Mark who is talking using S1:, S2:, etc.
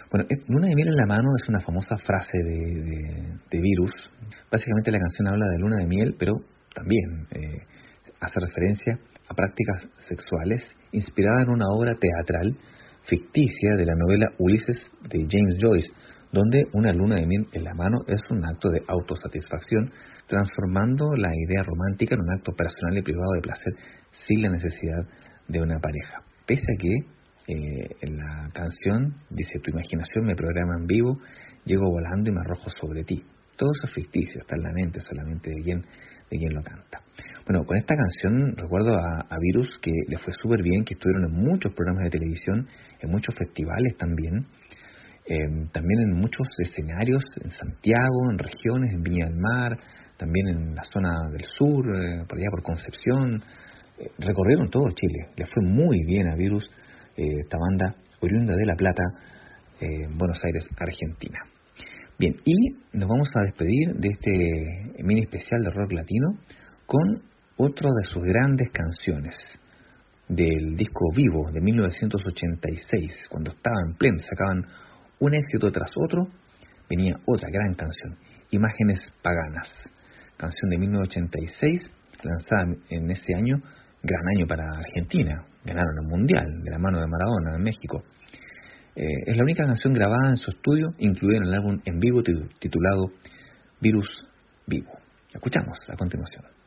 S1: Bueno, Luna de miel en la mano es una famosa frase de Virus. Básicamente la canción habla de luna de miel, pero también hace referencia a prácticas sexuales inspirada en una obra teatral ficticia de la novela Ulises de James Joyce, donde una luna de miel en la mano es un acto de autosatisfacción, transformando la idea romántica en un acto personal y privado de placer sin la necesidad de una pareja. Pese a que en la canción dice: tu imaginación me programa en vivo, llego volando y me arrojo sobre ti. Todo eso es ficticio, está en la mente solamente de quien lo canta. Bueno, con esta canción recuerdo a Virus que le fue súper bien, que estuvieron en muchos programas de televisión, en muchos festivales también, también en muchos escenarios, en Santiago, en regiones, en Viña del Mar, también en la zona del sur, por allá por Concepción. Recorrieron todo Chile, le fue muy bien a Virus, esta banda oriunda de La Plata, Buenos Aires, Argentina. Bien, y nos vamos a despedir de este mini especial de rock latino con otra de sus grandes canciones del disco Vivo de 1986, cuando estaba en pleno, sacaban un éxito tras otro, venía otra gran canción, Imágenes Paganas, canción de 1986, lanzada en ese año, gran año para Argentina, ganaron el Mundial de la mano de Maradona en México. Es la única canción grabada en su estudio, incluida en el álbum en vivo titulado Virus Vivo. Escuchamos a continuación.